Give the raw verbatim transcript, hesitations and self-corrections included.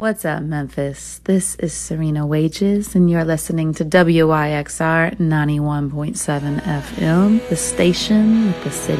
What's up, Memphis? This is Serena Wages, and you're listening to W Y X R ninety-one point seven F M, the station with the city